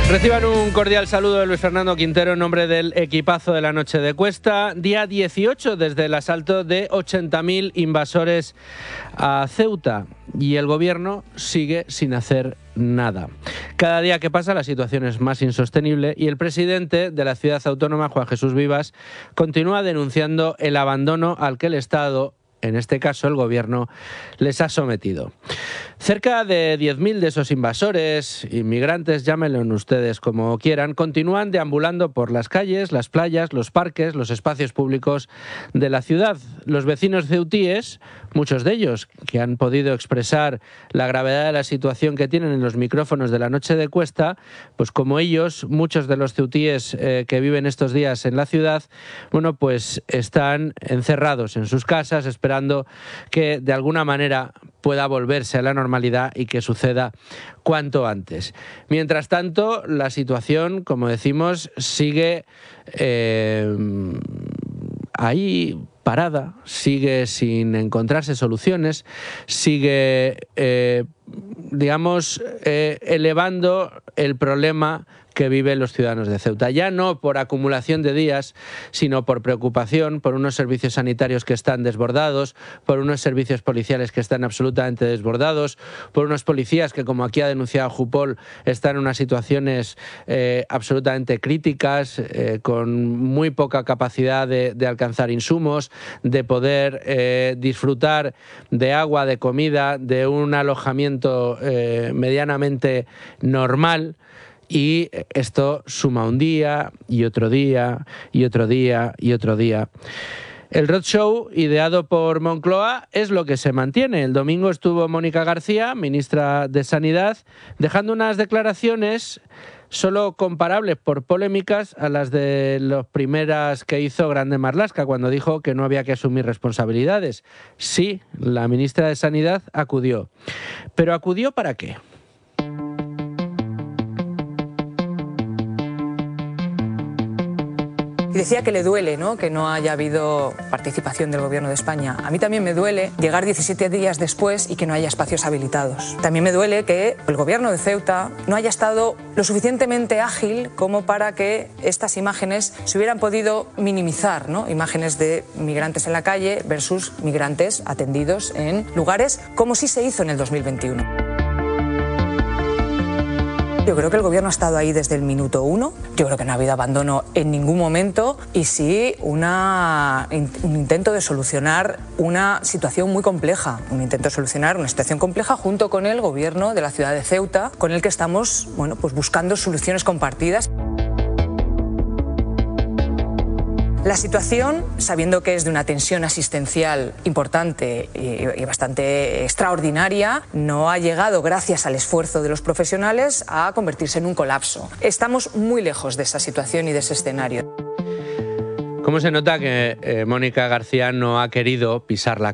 Reciban un cordial saludo de Luis Fernando Quintero en nombre del equipazo de la noche de Cuesta. Día 18 desde el asalto de 80.000 invasores a Ceuta y el gobierno sigue sin hacer nada. Cada día que pasa la situación es más insostenible y el presidente de la ciudad autónoma, Juan Jesús Vivas, continúa denunciando el abandono al que el Estado, en este caso el gobierno, les ha sometido. Cerca de 10.000 de esos invasores, inmigrantes, llámenlo ustedes como quieran, continúan deambulando por las calles, las playas, los parques, los espacios públicos de la ciudad. Los vecinos ceutíes, muchos de ellos que han podido expresar la gravedad de la situación que tienen en los micrófonos de la noche de Cuesta, pues como ellos, muchos de los ceutíes que viven estos días en la ciudad, bueno, pues están encerrados en sus casas esperando que de alguna manera pueda volverse a la normalidad y que suceda cuanto antes. Mientras tanto, la situación, como decimos, sigue ahí parada, sigue sin encontrarse soluciones, sigue, elevando el problema que viven los ciudadanos de Ceuta. Ya no por acumulación de días, sino por preocupación, por unos servicios sanitarios que están desbordados, por unos servicios policiales que están absolutamente desbordados, por unos policías que, como aquí ha denunciado Jupol, están en unas situaciones absolutamente críticas, con muy poca capacidad de alcanzar insumos, de poder disfrutar de agua, de comida, de un alojamiento medianamente normal. Y esto suma un día y otro día y otro día y otro día. El roadshow ideado por Moncloa es lo que se mantiene. El domingo estuvo Mónica García, ministra de Sanidad, dejando unas declaraciones solo comparables por polémicas a las de las primeras que hizo Grande Marlaska, cuando dijo que no había que asumir responsabilidades. Sí, la ministra de Sanidad acudió. ¿Pero acudió para qué? Y decía que le duele, ¿no?, que no haya habido participación del Gobierno de España. A mí también me duele llegar 17 días después y que no haya espacios habilitados. También me duele que el Gobierno de Ceuta no haya estado lo suficientemente ágil como para que estas imágenes se hubieran podido minimizar, ¿no? Imágenes de migrantes en la calle versus migrantes atendidos en lugares, como sí se hizo en el 2021. Yo creo que el Gobierno ha estado ahí desde el minuto uno. Yo creo que no ha habido abandono en ningún momento y sí un intento de solucionar una situación muy compleja. Un intento de solucionar una situación compleja junto con el Gobierno de la ciudad de Ceuta, con el que estamos, bueno, pues buscando soluciones compartidas. La situación, sabiendo que es de una tensión asistencial importante y bastante extraordinaria, no ha llegado, gracias al esfuerzo de los profesionales, a convertirse en un colapso. Estamos muy lejos de esa situación y de ese escenario. ¿Cómo se nota que Mónica García no ha querido pisar la